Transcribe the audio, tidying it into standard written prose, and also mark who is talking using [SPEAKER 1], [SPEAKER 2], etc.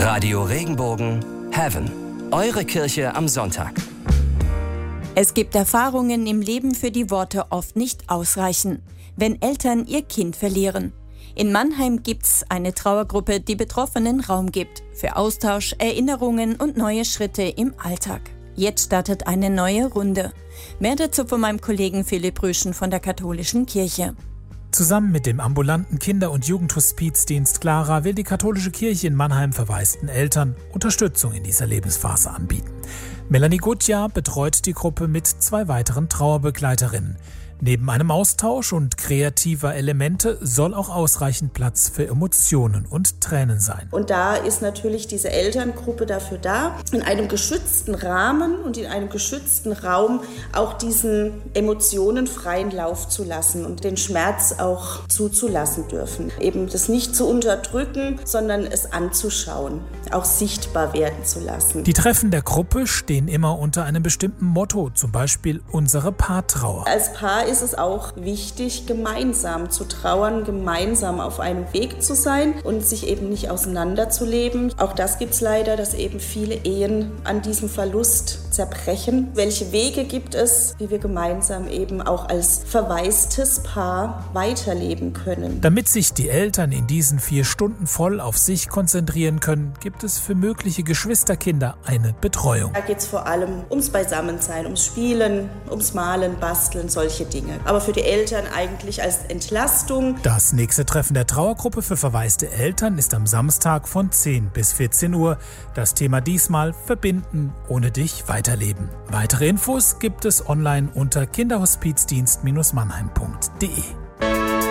[SPEAKER 1] Radio Regenbogen Heaven. Eure Kirche am Sonntag.
[SPEAKER 2] Es gibt Erfahrungen im Leben, für die Worte oft nicht ausreichen, wenn Eltern ihr Kind verlieren. In Mannheim gibt's eine Trauergruppe, die Betroffenen Raum gibt für Austausch, Erinnerungen und neue Schritte im Alltag. Jetzt startet eine neue Runde. Mehr dazu von meinem Kollegen Philipp Rüschen von der Katholischen Kirche.
[SPEAKER 3] Zusammen mit dem ambulanten Kinder- und Jugendhospizdienst Clara will die Katholische Kirche in Mannheim verwaisten Eltern Unterstützung in dieser Lebensphase anbieten. Melanie Gutjahr betreut die Gruppe mit 2 weiteren Trauerbegleiterinnen. Neben einem Austausch und kreativer Elemente soll auch ausreichend Platz für Emotionen und Tränen sein.
[SPEAKER 4] Und da ist natürlich diese Elterngruppe dafür da, in einem geschützten Rahmen und in einem geschützten Raum auch diesen Emotionen freien Lauf zu lassen und den Schmerz auch zuzulassen dürfen. Eben das nicht zu unterdrücken, sondern es anzuschauen, auch sichtbar werden zu lassen.
[SPEAKER 3] Die Treffen der Gruppe stehen immer unter einem bestimmten Motto, zum Beispiel unsere Paartrauer.
[SPEAKER 4] Als Paar ist es auch wichtig, gemeinsam zu trauern, gemeinsam auf einem Weg zu sein und sich eben nicht auseinanderzuleben. Auch das gibt es leider, dass eben viele Ehen an diesem Verlust zerbrechen. Welche Wege gibt es, wie wir gemeinsam eben auch als verwaistes Paar weiterleben können?
[SPEAKER 3] Damit sich die Eltern in diesen 4 Stunden voll auf sich konzentrieren können, gibt es für mögliche Geschwisterkinder eine Betreuung.
[SPEAKER 4] Da geht es vor allem ums Beisammensein, ums Spielen, ums Malen, Basteln, solche Dinge. Aber für die Eltern eigentlich als Entlastung.
[SPEAKER 3] Das nächste Treffen der Trauergruppe für verwaiste Eltern ist am Samstag von 10 bis 14 Uhr. Das Thema diesmal: Verbinden, ohne dich weiterleben. Weitere Infos gibt es online unter kinderhospizdienst-mannheim.de.